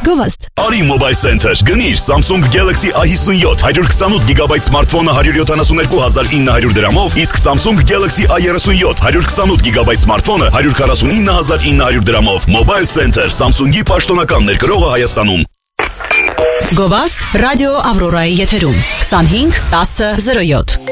Գովաստ։ Արի Mobile Center, գնիր Samsung Galaxy A57 128 GB սմարթֆոնը 172,900 դրամով, իսկ Samsung Galaxy A37 128 GB սմարթֆոնը 149,900 դրամով։ Mobile Center, Samsung-ի պաշտոնական ներկրողը Հայաստանում։ Գովաստ ռադիո Ավրորայի եթերում 25 10 07